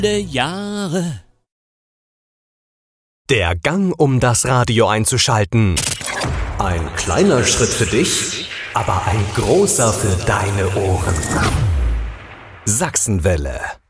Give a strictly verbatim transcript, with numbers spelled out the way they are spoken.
Jahre. Der Gang, um das Radio einzuschalten. Ein kleiner Schritt für dich, aber ein großer für deine Ohren. Sachsenwelle.